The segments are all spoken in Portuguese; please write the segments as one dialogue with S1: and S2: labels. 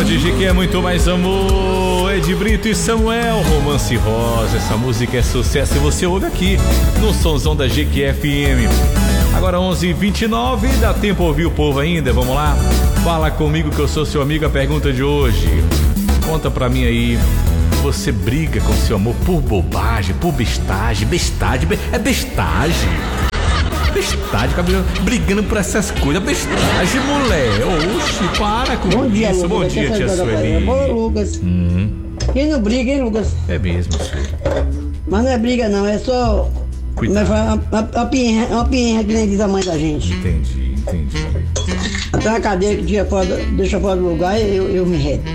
S1: tarde, GQ é muito mais amor. Ed Brito e Samuel, Romance Rosa. Essa música é sucesso e você ouve aqui no Sonzão da GQ FM. Agora 11h29, dá tempo ouvir o povo ainda? Vamos lá? Fala comigo que eu sou seu amigo. A pergunta de hoje, conta pra mim aí. Você briga com seu amor por bobagem, por bestagem? É bestagem. Bestagem, cabelo, brigando por essas coisas. Bestagem, mulher. Oxi, para com
S2: Bom dia,
S1: isso.
S2: Lucas.
S1: Bom dia, tia Sueli.
S2: Bom, Lucas. Quem não briga, hein, Lucas?
S1: É mesmo, senhor.
S2: Mas não é briga, não. É só...
S1: Cuidado.
S2: Uma pinha que nem diz a mãe da gente.
S1: Entendi.
S2: Até uma cadeira que deixa fora do lugar, eu me reto.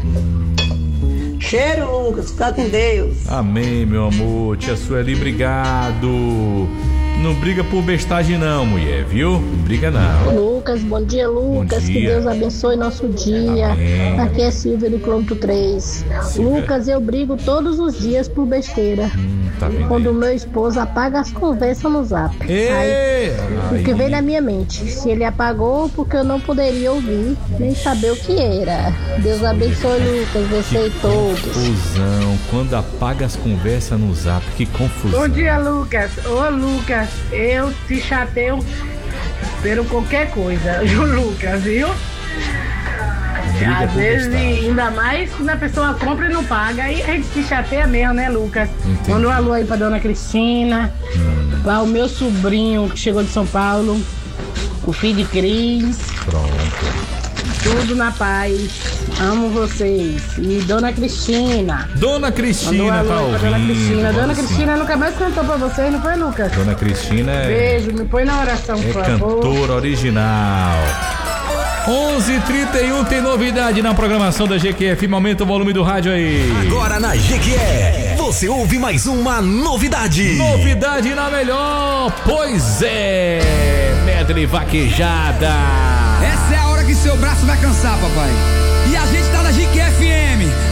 S2: Cheiro, Lucas. Fica com Deus.
S1: Amém, meu amor. Tia Sueli, obrigado. Não briga por bestagem não, mulher, viu? Não briga não.
S3: Lucas, bom dia, Lucas.
S1: Bom dia.
S3: Que Deus abençoe nosso dia.
S1: Amém.
S3: Aqui é Silvia do quilômetro 3.
S1: Silvia.
S3: Lucas, eu brigo todos os dias por besteira.
S1: Tá vendo?
S3: Quando o meu esposo apaga as conversas no zap. Aí, o que vem na minha mente? Se ele apagou, porque eu não poderia ouvir, nem saber o que era. Deus abençoe, Lucas, você e todos.
S1: Confusão. Quando apaga as conversas no zap, que confusão.
S4: Bom dia, Lucas. Ô, Lucas, eu te chateio por qualquer coisa, Lucas, viu?
S1: Briga
S4: Às
S1: por
S4: vezes,
S1: bestagem.
S4: ainda mais quando a pessoa compra e não paga, aí a gente se chateia mesmo, né, Lucas?
S1: Entendi.
S4: Manda um alô aí pra dona Cristina, para o meu sobrinho que chegou de São Paulo, o filho de Cris,
S1: Pronto.
S4: tudo na paz. Amo vocês. E dona Cristina.
S1: Dona Cristina
S4: Mandou um alô
S1: tá
S4: aí pra
S1: ouvindo.
S4: Dona Cristina. Dona
S1: Sim.
S4: Cristina nunca mais cantou pra vocês, não foi, Lucas?
S1: Dona Cristina
S4: Beijo, me põe na oração,
S1: é
S4: por favor.
S1: cantora original. 11h31, tem novidade na programação da GQF. Aumenta o volume do rádio aí.
S5: Agora na GQE, você ouve mais uma novidade.
S1: Novidade na melhor, pois é, medley vaquejada.
S6: Essa é a hora que seu braço vai cansar, papai. E a gente tá na GQFM.